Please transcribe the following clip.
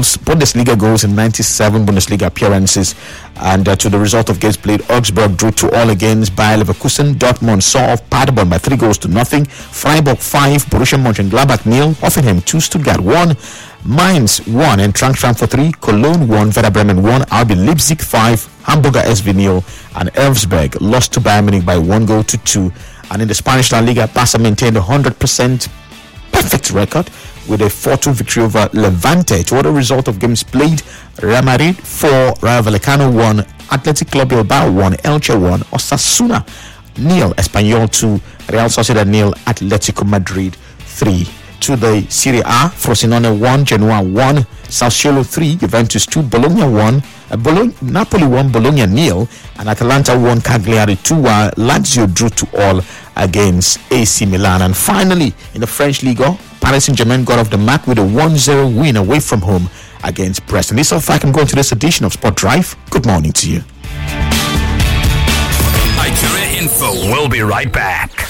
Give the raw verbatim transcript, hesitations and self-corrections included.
goals, Bundesliga goals in ninety-seven Bundesliga appearances. And uh, to the result of games played, Augsburg drew to all against Bayer Leverkusen. Dortmund saw off Paderborn by three goals to nothing. Freiburg five, Borussia Mönchengladbach nil. Hoffenheim two, Stuttgart one. Mainz one, Eintracht Frankfurt three. Cologne one, Werder Bremen one. R B Leipzig five, Hamburger S V nil. And Elfsberg lost to Bayern Munich by one goal to two. And in the Spanish La Liga, Barca maintained a one hundred percent perfect record with a four two victory over Levante. To what a result of games played, Real Madrid four, Rayo Vallecano one, Athletic Club Bilbao one, Elche one, Osasuna nil, Espanyol two, Real Sociedad nil, Atletico Madrid three. To the Serie A, Frosinone one, Genoa one, Sassuolo three, Juventus two, Bologna one, uh, Bologna, Napoli one, Bologna nil, and Atalanta one, Cagliari two, while Lazio drew to all against A C Milan. And finally, in the French Ligue, Paris Saint-Germain got off the mat with a one zero win away from home against Brest. And this is all I can go into this edition of Sport Drive. Good morning to you. Nigeria Info. We'll be right back.